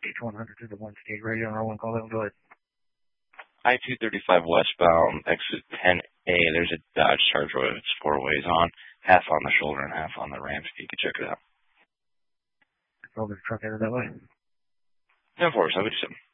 H100 to the 1 state radio and rolling call. Go ahead. I-235 westbound, exit 10A. There's a Dodge Charger with its 4 ways on, half on the shoulder and half on the ramp. If you could check it out. Roll the truck out of that way. 10-4, 77.